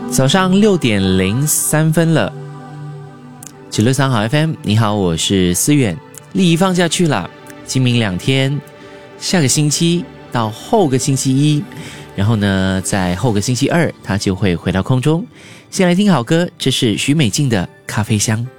早上6:03了，963好 FM， 你好，我是思远。丽怡放假去了，今明2天，下个星期到后个星期一，然后呢，在后个星期二，他就会回到空中。先来听好歌，这是许美静的《咖啡香》。